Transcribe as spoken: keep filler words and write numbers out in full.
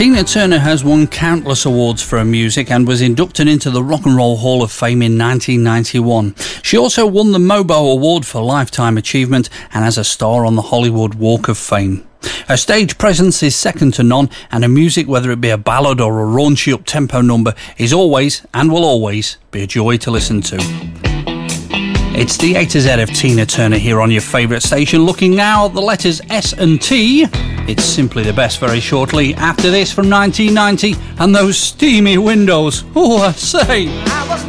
Tina Turner has won countless awards for her music and was inducted into the Rock and Roll Hall of Fame in nineteen ninety-one. She also won the MOBO Award for Lifetime Achievement and has a star on the Hollywood Walk of Fame. Her stage presence is second to none, and her music, whether it be a ballad or a raunchy up-tempo number, is always and will always be a joy to listen to. It's the A to Z of Tina Turner here on your favourite station. Looking now at the letters S and T. It's simply the best very shortly. After this from nineteen ninety and those steamy windows. Oh, I say. I was